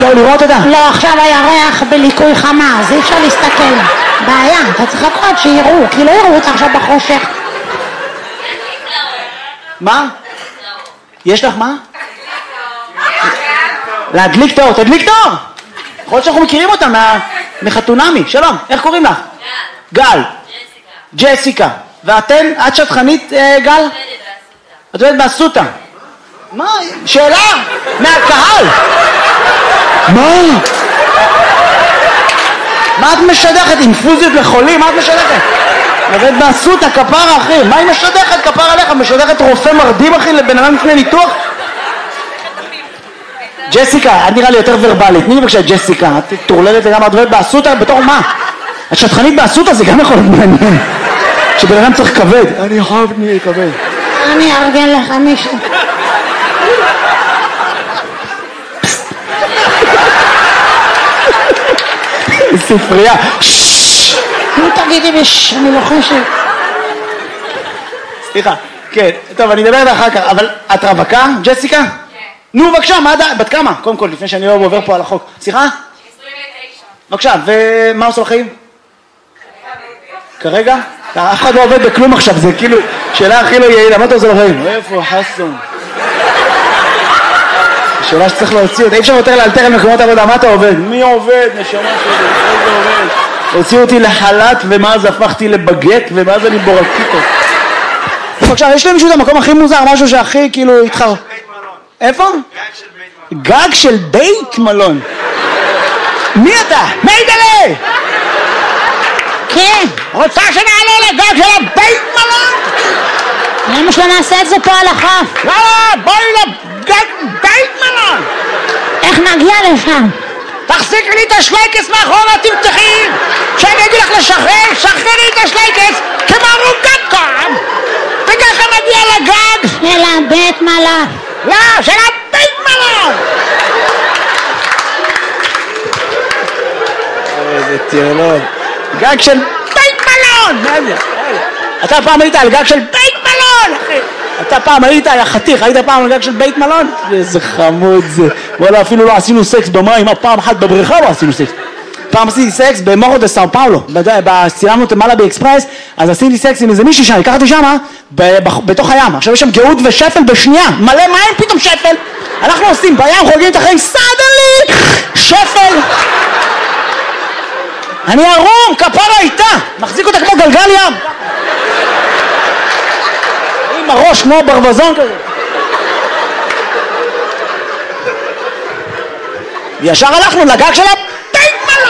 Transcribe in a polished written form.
לא לראות אותה? לא, עכשיו הירח בליקוי חמה, אז אי אפשר להסתכל. בעיה, אתה צריך לקרוא שיראו, כי לא יראו אותה עכשיו בחושך. מה? יש לך מה? להדליק תאור, תדליק תאור! יכול להיות שאנחנו מכירים אותה מחתונמי. שלום, איך קוראים לך? גל. ג'סיקה. ואתן? את שטחנית, גל? את עובדת באסותא. מה? שאלה? מהקהל? מה? מה את משדכת? אינפוזיות לחולים? מה את משדכת? עובדת באסותא, כפרה אחי. מה היא משדכת? כפרה עליך. משדכת רופא מרדים אחי לבן אדם לפני ניתוח? ג'סיקה, את נראה לי יותר ורבלית. תני לי בבקשה ג'סיקה. את טורללת לגמרי, את עובדת באסותא בתור מה? את שטחנית באסותא, זה גם יכול להיות מעניין. שבן אדם צריך כבד. אני חייב לי כבד. אני ארגן לך מישהו. ספרייה. נו תגידי ביש, אני לוחשת. סליחה, כן, טוב אני אדבר אחר כך, אבל את רווקה, ג'סיקה? כן. נו בבקשה, בת כמה? קודם כל, לפני שאני לא עובר פה על החוק. סליחה? 29. בבקשה, ומה עושה בחיים? כרגע? אף אחד לא עובד בכלום עכשיו, זה כאילו שאלה הכי לא יעילה, מה אתה עושה בחיים? איפה חסון? שאלה שצריך להוציא אותה, אי אפשר יותר לאלתר על מקומות עבודה, מה אתה עובד? מי עובד? נשמה שלי, איזה עובד? הוציאו אותי לחל"ת ומאז הפכתי לבגט ומאז אני בורקיטו. בבקשה, יש להם מישהו את המקום הכי מוזר, משהו שהכי כאילו התחר... איפה? גג של בית מלון. מי אתה? מיידלה! כן, רוצה שנעלה לגג של הבית מלון? למה שלא נעשה את זה פה על החוף? לא, בואי לגג בית מלון! איך נגיע לשם? תחזיקי לי את השלייקס מאחורה, תמתחי! כשאני אגיד לך לשחרר, שחררי את השלייקס כמו רוגטקום! וככה נגיע לגג! של הבית מלון. לא, של הבית מלון! איזה טירלון. גג של בית מלון! מה זה? אתה פעם היית על גג של בית מלון, אחי! אתה פעם היית, יא חתיך, היית פעם על גג של בית מלון? איזה חמוד זה. וואלה, אפילו לא עשינו סקס במים, פעם אחת בבריכה לא עשינו סקס. פעם עשיתי סקס במורו דה סאו פאולו, צילמנו את מעלה באקספרס, אז עשיתי סקס עם איזה מישהי שם, לקחתי שמה, בתוך הים. עכשיו יש שם גאות ושפל בשנייה, מלא מים פתאום שפל. אנחנו עושים בים, חוגגים את החיים, סדלי, שפל. אני ערום, כפרה איתה, מחזיק אותה כמו גלגל ים. עם הראש כמו ברווזון כזה. ישר הלכנו לגג של הבית מלון.